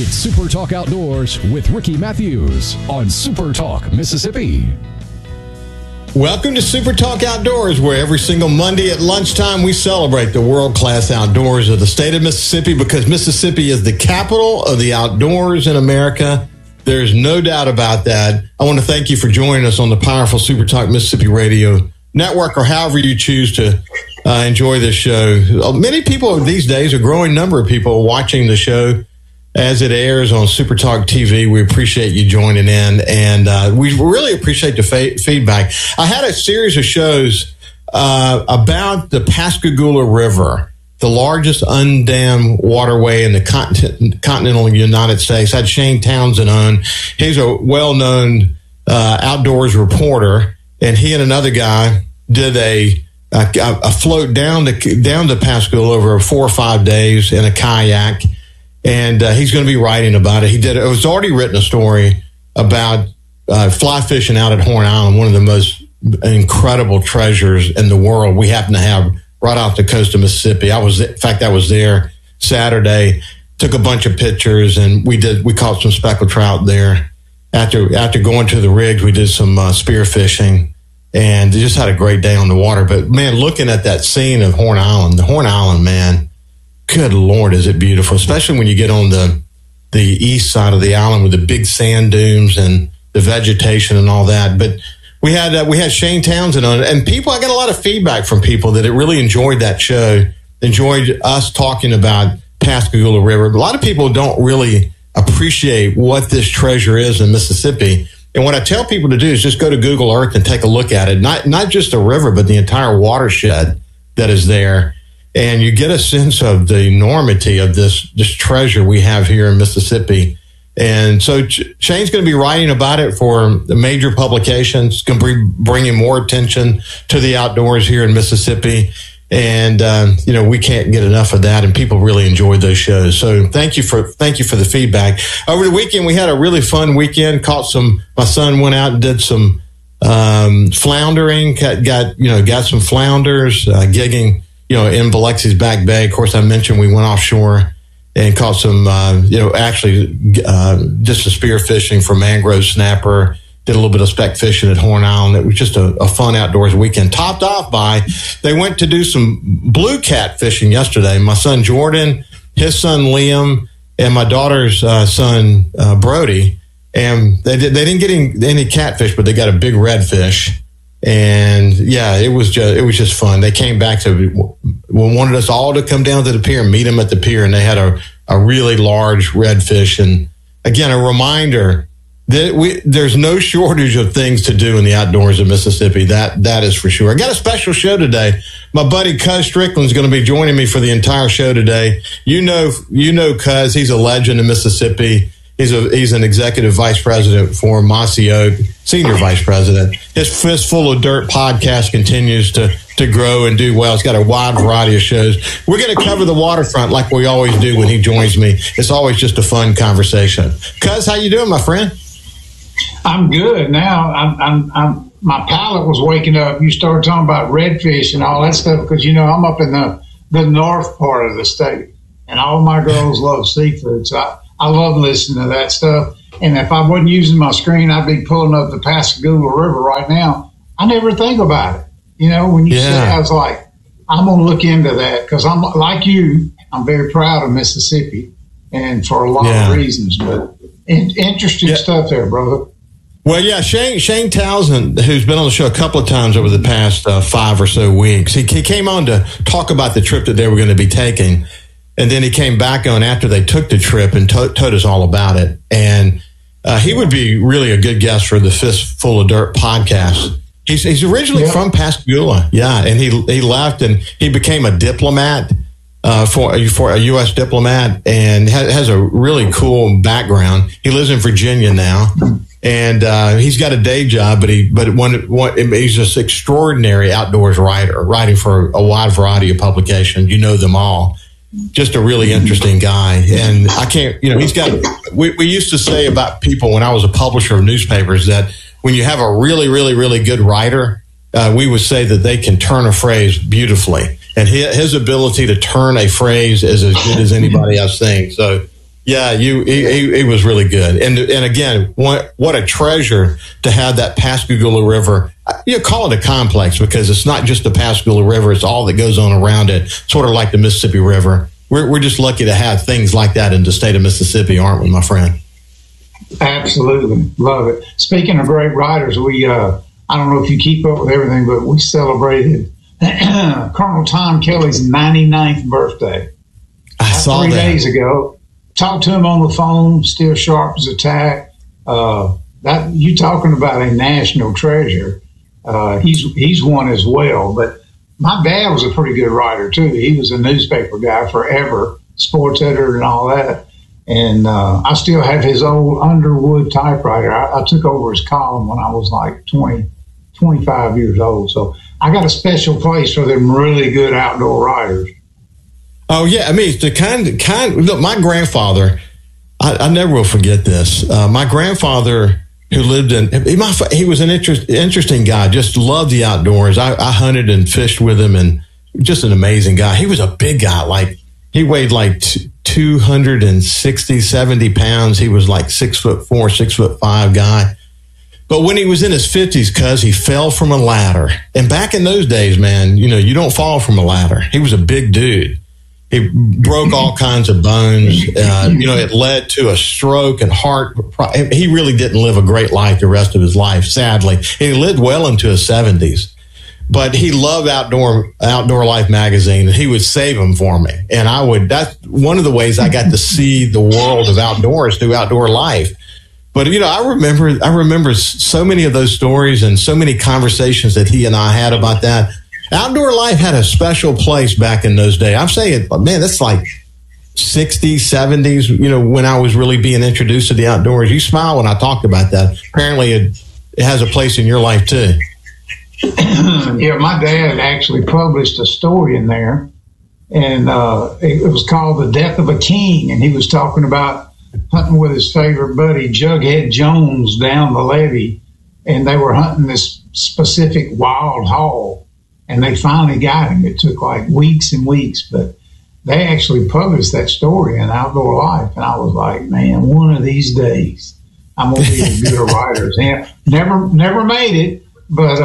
It's Super Talk Outdoors with Ricky Matthews on Super Talk Mississippi. Welcome to Super Talk Outdoors, where every single Monday at lunchtime we celebrate the world-class outdoors of the state of Mississippi, because Mississippi is the capital of the outdoors in America. There's no doubt about that. I want to thank you for joining us on the powerful Super Talk Mississippi Radio Network, or however you choose to enjoy this show. Many people these days, a growing number of people watching the show as it airs on Super Talk TV. We appreciate you joining in, and we really appreciate the feedback. I had a series of shows about the Pascagoula River, the largest undammed waterway in the continental United States. I had Shane Townsend on. He's a well-known outdoors reporter, and he and another guy did a float down to Pascagoula over 4 or 5 days in a kayak. And he's going to be writing about it. It was already written a story about fly fishing out at Horn Island, one of the most incredible treasures in the world we happen to have right off the coast of Mississippi. I was there Saturday, took a bunch of pictures, and we caught some speckled trout there. After going to the rigs, we did some spear fishing, and just had a great day on the water. But man, looking at that scene of Horn Island, man. Good Lord, is it beautiful, especially when you get on the east side of the island with the big sand dunes and the vegetation and all that. But we had Shane Townsend on, and I got a lot of feedback from people that really enjoyed that show, enjoyed us talking about Pascagoula River. A lot of people don't really appreciate what this treasure is in Mississippi. And what I tell people to do is just go to Google Earth and take a look at it. Not just the river, but the entire watershed that is there. And you get a sense of the enormity of this treasure we have here in Mississippi. And so Shane's going to be writing about it for the major publications, going to be bringing more attention to the outdoors here in Mississippi. And, we can't get enough of that. And people really enjoyed those shows. So thank you for the feedback. Over the weekend, we had a really fun weekend. My son went out and did some floundering, got some flounders, gigging, in Biloxi's Back Bay. Of course, I mentioned we went offshore and caught some, just some spear fishing for mangrove snapper, did a little bit of speck fishing at Horn Island. It was just a fun outdoors weekend, topped off by, they went to do some blue cat fishing yesterday. My son Jordan, his son Liam, and my daughter's son Brody. And they didn't get any catfish, but they got a big redfish. And yeah, it was just fun. They came back wanted us all to come down to the pier and meet them at the pier. And they had a really large redfish. And again, a reminder that there's no shortage of things to do in the outdoors of Mississippi. That is for sure. I got a special show today. My buddy Cuz Strickland's going to be joining me for the entire show today. You know Cuz, he's a legend in Mississippi. He's an executive vice president for Mossy Oak, senior vice president. His Fistful of Dirt podcast continues to grow and do well. It's got a wide variety of shows. We're going to cover the waterfront like we always do when he joins me. It's always just a fun conversation. Cuz, how you doing, my friend? I'm good now. I'm my palate was waking up. You started talking about redfish and all that stuff because I'm up in the north part of the state, and all my girls love seafood. So I love listening to that stuff. And if I wasn't using my screen, I'd be pulling up the Pascagoula River right now. I never think about it. When you say, I was like, I'm going to look into that because I'm like you. I'm very proud of Mississippi, and for a lot of reasons. But interesting stuff there, brother. Well, yeah, Shane Townsend, who's been on the show a couple of times over the past 5 or so weeks, he came on to talk about the trip that they were going to be taking. And then he came back on after they took the trip and told us all about it. And he would be really a good guest for the Fistful of Dirt podcast. He's originally from Pascagoula. Yeah. And he left and he became a diplomat, for a U.S. diplomat, and has a really cool background. He lives in Virginia now. And he's got a day job, but he's this extraordinary outdoors writer, writing for a wide variety of publications. You know them all. Just a really interesting guy. And I can't, we used to say about people when I was a publisher of newspapers that when you have a really, really, really good writer, we would say that they can turn a phrase beautifully. And his ability to turn a phrase is as good as anybody I've seen. So Yeah, he was really good. And again, what a treasure to have that Pascagoula River. You call it a complex because it's not just the Pascagoula River, it's all that goes on around it, sort of like the Mississippi River. We're just lucky to have things like that in the state of Mississippi, aren't we, my friend? Absolutely. Love it. Speaking of great writers, we I don't know if you keep up with everything, but we celebrated Colonel Tom Kelly's 99th birthday. I saw 3 that. days ago. Talked to him on the phone, still sharp as a tack. That you talking about a national treasure. He's one as well. But my dad was a pretty good writer too. He was a newspaper guy forever, sports editor and all that. And I still have his old Underwood typewriter. I took over his column when I was like 25 years old. So I got a special place for them really good outdoor writers. Oh yeah, I mean it's the kind. Look, my grandfather, I never will forget this. My grandfather, who lived he was an interesting guy. Just loved the outdoors. I hunted and fished with him, and just an amazing guy. He was a big guy. Like he weighed like 260, 70 pounds. He was like 6'4", 6'5" guy. But when he was in his 50s, cuz he fell from a ladder. And back in those days, man, you don't fall from a ladder. He was a big dude. He broke all kinds of bones. It led to a stroke and heart. He really didn't live a great life the rest of his life, sadly. He lived well into his 70s. But he loved Outdoor Life magazine, and he would save them for me. And that's one of the ways I got to see the world of outdoors through Outdoor Life. But, I remember so many of those stories and so many conversations that he and I had about that. Outdoor Life had a special place back in those days. I'm saying, man, that's like 60s, 70s, when I was really being introduced to the outdoors. You smile when I talked about that. Apparently it has a place in your life too. Yeah, my dad actually published a story in there, and it was called The Death of a King, and he was talking about hunting with his favorite buddy, Jughead Jones, down the levee, and they were hunting this specific wild hog. And they finally got him. It took like weeks and weeks, but they actually published that story in Outdoor Life. And I was like, man, one of these days I'm going to be as good a writer as him. Never made it, but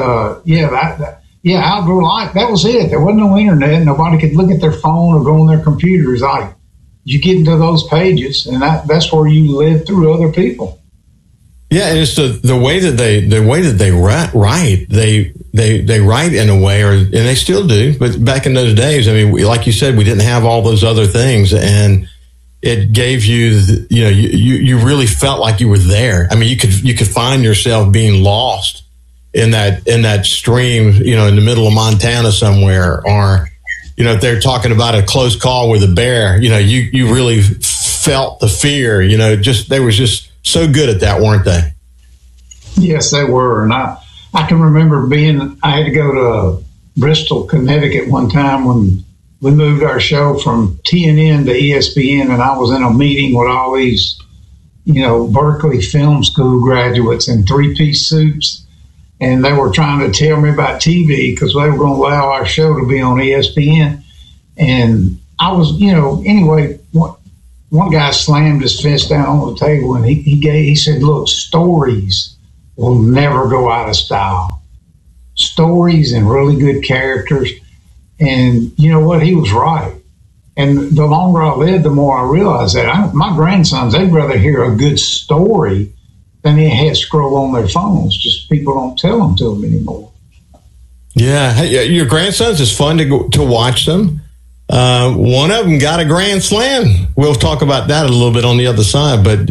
Outdoor Life, that was it. There wasn't no internet. Nobody could look at their phone or go on their computers. Like, you get into those pages, and that's where you live through other people. Yeah, and it's the way that they write. They write in a way, and they still do. But back in those days, I mean, like you said, we didn't have all those other things, and it gave you, you really felt like you were there. I mean, you could find yourself being lost in that stream, in the middle of Montana somewhere, or if they're talking about a close call with a bear, you really felt the fear. They were just so good at that, weren't they? Yes, they were. And I can remember I had to go to Bristol, Connecticut one time when we moved our show from TNN to ESPN, and I was in a meeting with all these, Berkeley Film School graduates in three-piece suits, and they were trying to tell me about TV because they were going to allow our show to be on ESPN. And I was, anyway, one guy slammed his fist down on the table, and he said, look, stories will never go out of style. Stories and really good characters. And you know what? He was right. And the longer I lived, the more I realized that. My grandsons, they'd rather hear a good story than they had scroll on their phones. Just people don't tell them to them anymore. Yeah. Your grandsons, it's fun to watch them. One of them got a grand slam. We'll talk about that a little bit on the other side. But,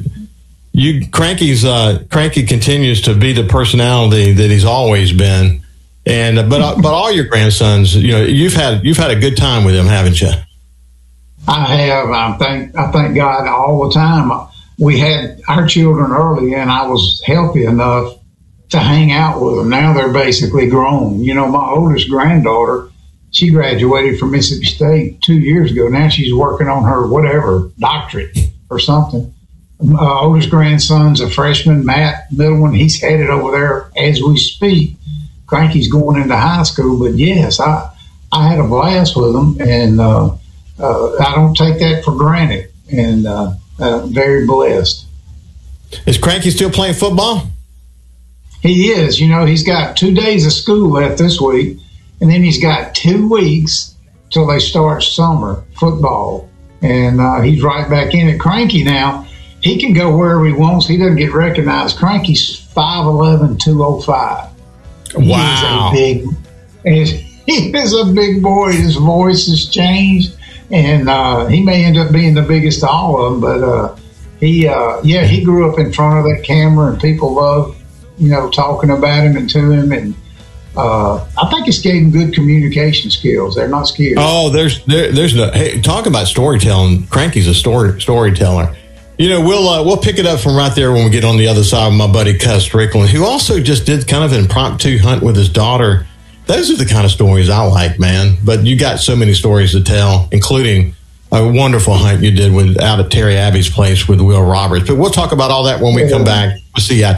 Cranky continues to be the personality that he's always been. And but all your grandsons, you've had a good time with them, haven't you? I have. I thank God all the time. We had our children early, and I was healthy enough to hang out with them. Now they're basically grown. My oldest granddaughter, she graduated from Mississippi State 2 years ago. Now she's working on her doctorate or something. Oldest grandson's a freshman. Matt, middle one, he's headed over there as we speak. Cranky's going into high school, but yes, I had a blast with them, and I don't take that for granted. And very blessed. Is Cranky still playing football? He is. He's got 2 days of school left this week, and then he's got 2 weeks till they start summer football. And he's right back in it. Cranky now, he can go wherever he wants. He doesn't get recognized. Cranky's 5'11", 205. Wow. He is a big boy. His voice has changed, and he may end up being the biggest of all of them. But he grew up in front of that camera, and people love, talking about him and to him. And I think it's gave him good communication skills. They're not scared. Oh, there's no. Hey, talk about storytelling. Cranky's a storyteller. We'll pick it up from right there when we get on the other side with my buddy Cuz Strickland, who also just did kind of an impromptu hunt with his daughter. Those are the kind of stories I like, man. But you got so many stories to tell, including a wonderful hunt you did out at Terry Abbey's place with Will Roberts. But we'll talk about all that when we come back. We'll see you after.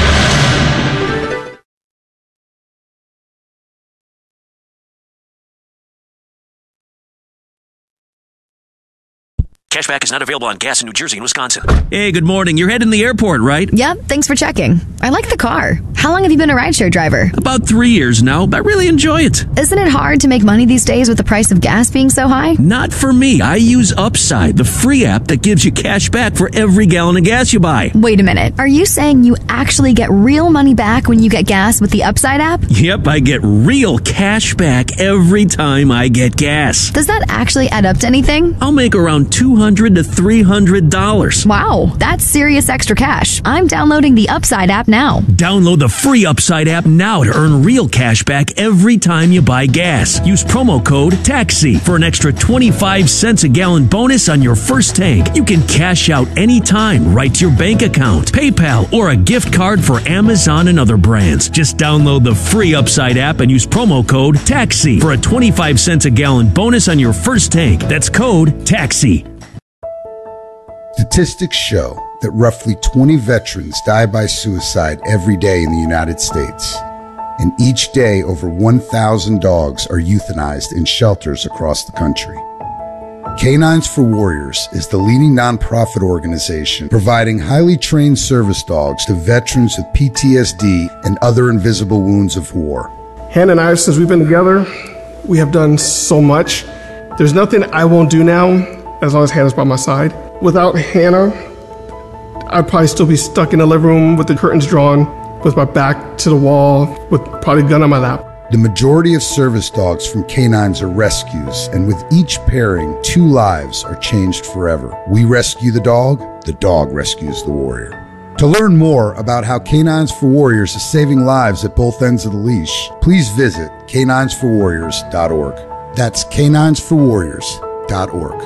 Cashback is not available on gas in New Jersey and Wisconsin. Hey, good morning. You're heading to the airport, right? Yep, thanks for checking. I like the car. How long have you been a rideshare driver? About 3 years now, but I really enjoy it. Isn't it hard to make money these days with the price of gas being so high? Not for me. I use Upside, the free app that gives you cash back for every gallon of gas you buy. Wait a minute. Are you saying you actually get real money back when you get gas with the Upside app? Yep, I get real cash back every time I get gas. Does that actually add up to anything? I'll make around $200 to $300. Wow, that's serious extra cash. I'm downloading the Upside app now. Download the free Upside app now to earn real cash back every time you buy gas. Use promo code TAXI for an extra 25 cents a gallon bonus on your first tank. You can cash out anytime right to your bank account, PayPal, or a gift card for Amazon and other brands. Just download the free Upside app and use promo code TAXI for a 25 cents a gallon bonus on your first tank. That's code TAXI. Statistics show that roughly 20 veterans die by suicide every day in the United States. And each day, over 1,000 dogs are euthanized in shelters across the country. Canines for Warriors is the leading nonprofit organization providing highly trained service dogs to veterans with PTSD and other invisible wounds of war. Hannah and I, since we've been together, we have done so much. There's nothing I won't do now as long as Hannah's by my side. Without Hannah, I'd probably still be stuck in the living room with the curtains drawn, with my back to the wall, with probably a gun on my lap. The majority of service dogs from canines are rescues, and with each pairing, 2 lives are changed forever. We rescue the dog rescues the warrior. To learn more about how Canines for Warriors is saving lives at both ends of the leash, please visit caninesforwarriors.org. That's caninesforwarriors.org.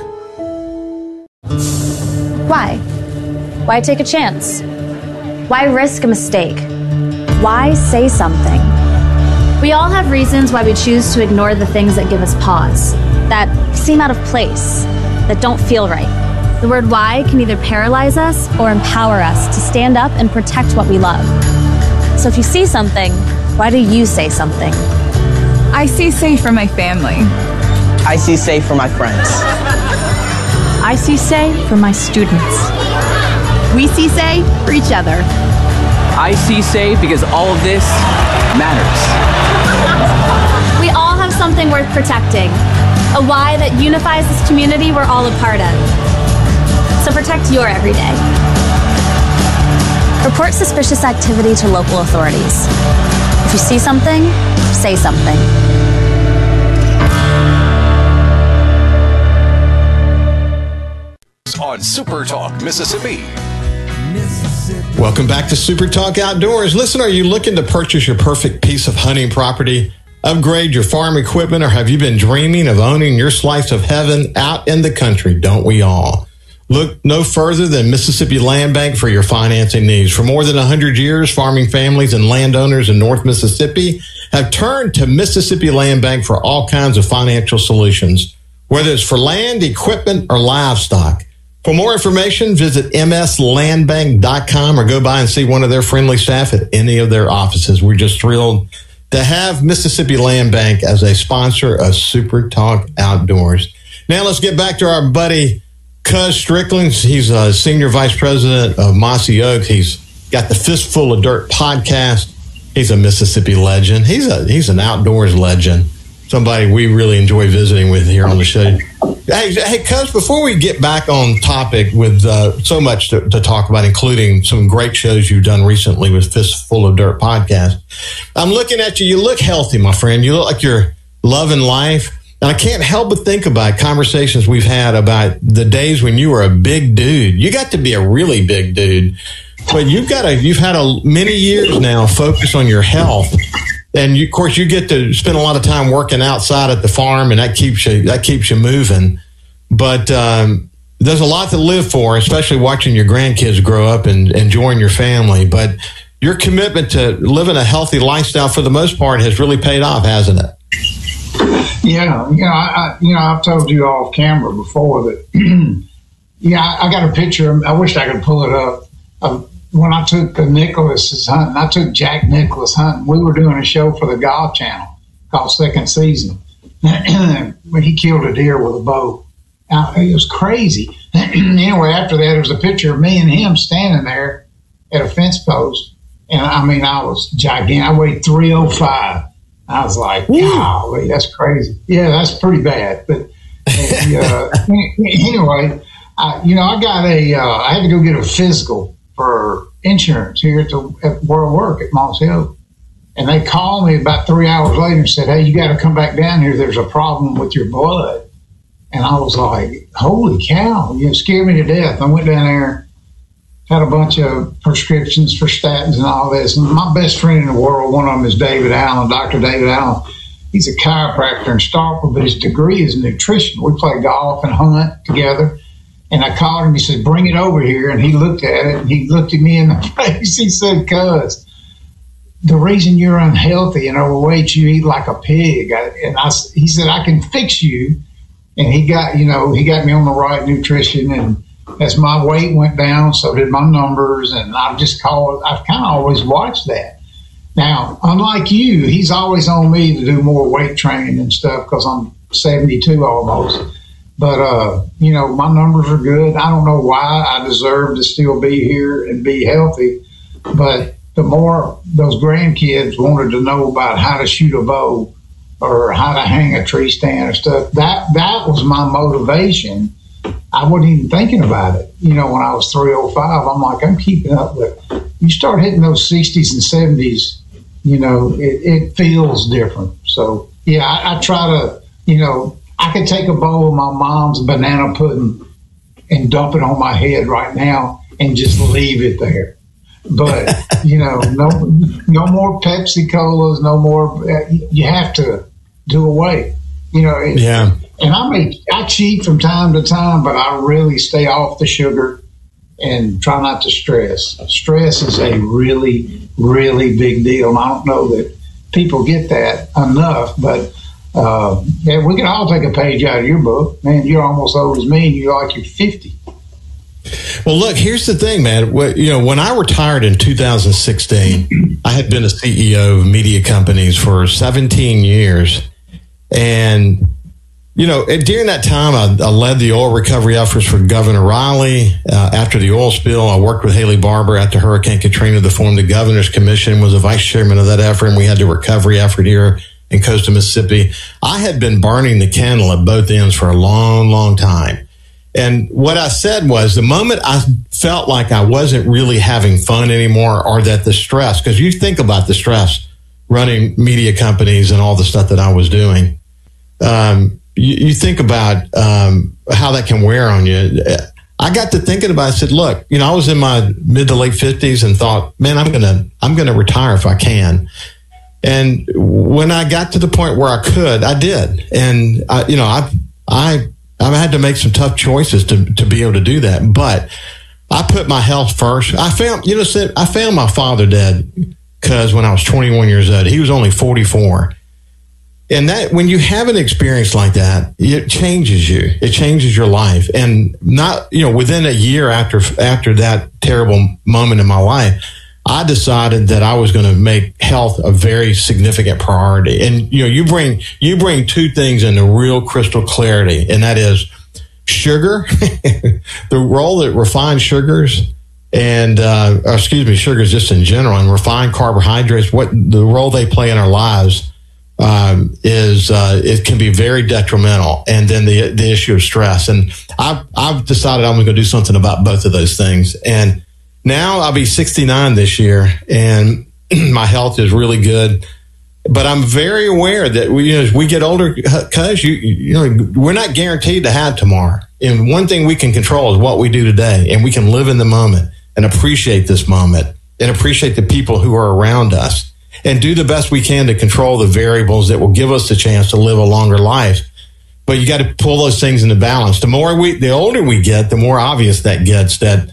Why? Why take a chance? Why risk a mistake? Why say something? We all have reasons why we choose to ignore the things that give us pause, that seem out of place, that don't feel right. The word why can either paralyze us or empower us to stand up and protect what we love. So if you see something, why do you say something? I see safe for my family. I see safe for my friends. I see say for my students. We see say for each other. I see say because all of this matters. We all have something worth protecting, a why that unifies this community we're all a part of. So protect your everyday. Report suspicious activity to local authorities. If you see something, say something. On Super Talk, Mississippi. Welcome back to Super Talk Outdoors. Listen, are you looking to purchase your perfect piece of hunting property, upgrade your farm equipment, or have you been dreaming of owning your slice of heaven out in the country? Don't we all? Look no further than Mississippi Land Bank for your financing needs. For more than 100 years, farming families and landowners in North Mississippi have turned to Mississippi Land Bank for all kinds of financial solutions, whether it's for land, equipment, or livestock. For more information, visit mslandbank.com or go by and see one of their friendly staff at any of their offices. We're just thrilled to have Mississippi Land Bank as a sponsor of Super Talk Outdoors. Now let's get back to our buddy Cuz Strickland. He's a senior vice president of Mossy Oak. He's got the Fistful of Dirt podcast. He's a Mississippi legend. He's an outdoors legend. Somebody we really enjoy visiting with here on the show. Hey, Cuz, before we get back on topic with so much to talk about, including some great shows you've done recently with Fistful of Dirt podcast, I'm looking at you. You look healthy, my friend. You look like you're loving life. And I can't help but think about conversations we've had about the days when you were a big dude. You got to be a really big dude. But you've had many years now focus on your health. And of course, you get to spend a lot of time working outside at the farm, and that keeps you moving. But there's a lot to live for, especially watching your grandkids grow up and enjoying your family. But your commitment to living a healthy lifestyle, for the most part, has really paid off, hasn't it? Yeah, I've told you off camera before that. I got a picture. I wish I could pull it up. When I took Nicholas hunting, I took Jack Nicholas hunting. We were doing a show for the Golf Channel called Second Season. When he killed a deer with a bow. It was crazy. Anyway, after that, there was a picture of me and him standing there at a fence post. And I was gigantic. I weighed 305. I was like, golly, that's crazy. Yeah, that's pretty bad. But anyway, I had to go get a physical for insurance here at where I work at Mossy Oak. And they called me about 3 hours later and said, hey, you got to come back down here. There's a problem with your blood. And I was like, holy cow, you scared me to death. I went down there, had a bunch of prescriptions for statins and all this. And my best friend in the world, one of them is David Allen, Dr. David Allen. He's a chiropractor in Starkville, but his degree is nutrition. We play golf and hunt together. And I called him. He said, bring it over here. And he looked at it. And he looked at me in the face. He said, Cuz, the reason you're unhealthy and overweight, you eat like a pig. He said, I can fix you. And he got me on the right nutrition. And as my weight went down, so did my numbers. And I've kind of always watched that. Now, unlike you, he's always on me to do more weight training and stuff because I'm 72 almost. But, my numbers are good. I don't know why I deserve to still be here and be healthy. But the more those grandkids wanted to know about how to shoot a bow or how to hang a tree stand or stuff, that was my motivation. I wasn't even thinking about it. When I was 305, I'm like, I'm keeping up. But you start hitting those 60s and 70s, it feels different. So, yeah, I try to, I could take a bowl of my mom's banana pudding and dump it on my head right now and just leave it there. But, no more Pepsi Colas, no more. You have to do away. Yeah. And I cheat from time to time, but I really stay off the sugar and try not to stress. Stress is a really, really big deal. And I don't know that people get that enough, but we can all take a page out of your book. Man, you're almost old as me, and you're 50. Well, look, here's the thing, man. When I retired in 2016, I had been a CEO of media companies for 17 years. And, during that time, I led the oil recovery efforts for Governor Riley. After the oil spill, I worked with Haley Barbour after Hurricane Katrina to form the Governor's Commission, was a vice chairman of that effort, and we had the recovery effort here in coastal Mississippi. I had been burning the candle at both ends for a long, long time. And what I said was the moment I felt like I wasn't really having fun anymore, or that the stress, because you think about the stress running media companies and all the stuff that I was doing, you think about how that can wear on you. I got to thinking about it. I said, look, I was in my mid to late 50s and thought, man, I'm gonna retire if I can. And when I got to the point where I could, I did. And I had to make some tough choices to be able to do that. But I put my health first. I found my father dead because when I was 21 years old, he was only 44. And that, when you have an experience like that, it changes you. It changes your life. And not, within a year after that terrible moment in my life, I decided that I was going to make health a very significant priority. And, you bring two things into real crystal clarity. And that is, sugar, the role that refined sugars and, sugars just in general, and refined carbohydrates, what the role they play in our lives, it can be very detrimental. And then the issue of stress. And I've decided I'm going to do something about both of those things. And now I'll be 69 this year, and my health is really good. But I'm very aware that as we get older, cuz we're not guaranteed to have tomorrow. And one thing we can control is what we do today, and we can live in the moment and appreciate this moment and appreciate the people who are around us and do the best we can to control the variables that will give us the chance to live a longer life. But you got to pull those things into balance. The older we get, the more obvious that gets that,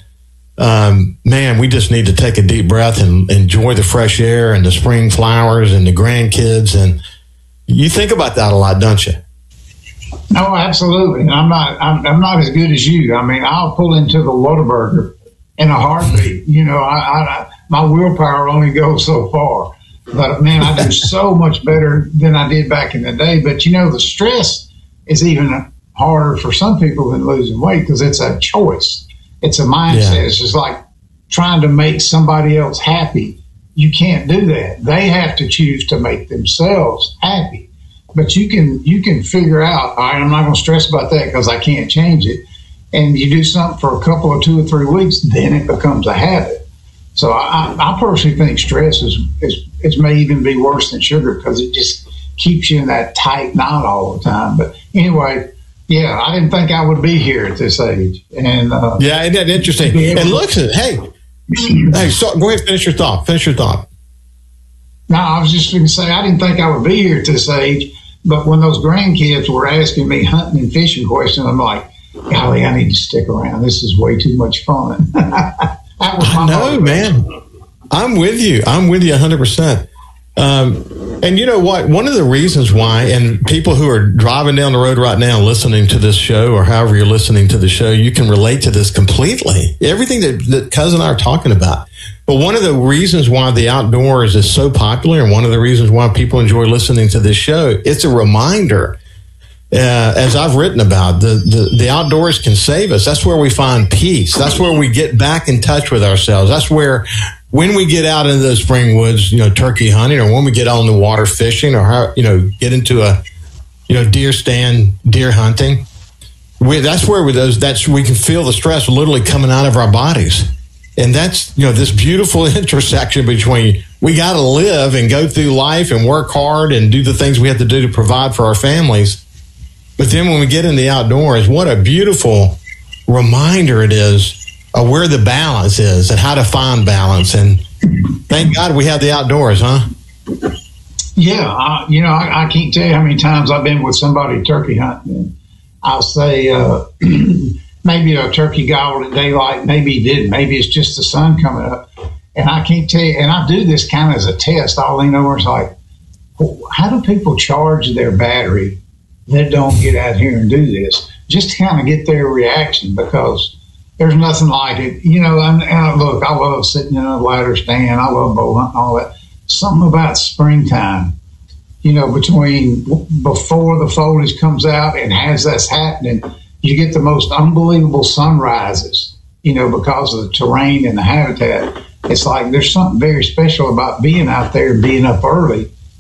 we just need to take a deep breath and enjoy the fresh air and the spring flowers and the grandkids. And you think about that a lot, don't you? No, absolutely. And I'm not as good as you. I mean, I'll pull into the Whataburger in a heartbeat. My willpower only goes so far. But man, I do so much better than I did back in the day. But the stress is even harder for some people than losing weight because it's a choice. It's a mindset. Yeah. It's just like trying to make somebody else happy. You can't do that. They have to choose to make themselves happy. But you can figure out, all right, I'm not going to stress about that because I can't change it. And you do something for a couple of 2 or 3 weeks, then it becomes a habit. So I personally think stress is may even be worse than sugar because it just keeps you in that tight knot all the time. But anyway, yeah, I didn't think I would be here at this age. And yeah, isn't that interesting? And look, hey, so go ahead, finish your thought. No, I was just going to say I didn't think I would be here at this age. But when those grandkids were asking me hunting and fishing questions, I'm like, golly, I need to stick around. This is way too much fun. No, man. I'm with you 100%. And you know what? One of the reasons why, and people who are driving down the road right now listening to this show or however you're listening to the show, you can relate to this completely. Everything that Cuz and I are talking about. But one of the reasons why the outdoors is so popular and one of the reasons why people enjoy listening to this show, it's a reminder, as I've written about, the outdoors can save us. That's where we find peace. That's where we get back in touch with ourselves. That's where, when we get out into the spring woods, turkey hunting, or when we get on the water fishing, or get into a, deer stand, deer hunting, that's where we can feel the stress literally coming out of our bodies. And that's, this beautiful intersection between we got to live and go through life and work hard and do the things we have to do to provide for our families. But then when we get in the outdoors, what a beautiful reminder it is of where the balance is and how to find balance. And thank God we have the outdoors, huh? Yeah. I can't tell you how many times I've been with somebody turkey hunting. And I'll say, maybe a turkey gobbled at daylight. Maybe he didn't. Maybe it's just the sun coming up. And I can't tell you, and I do this kind of as a test. I'll lean over and it's like, how do people charge their battery that don't get out here and do this? Just to kind of get their reaction, because there's nothing like it. And look, I love sitting in a ladder stand. I love bow hunting, all that. Something about springtime, between before the foliage comes out and as that's happening, you get the most unbelievable sunrises, because of the terrain and the habitat. It's like there's something very special about being out there and being up early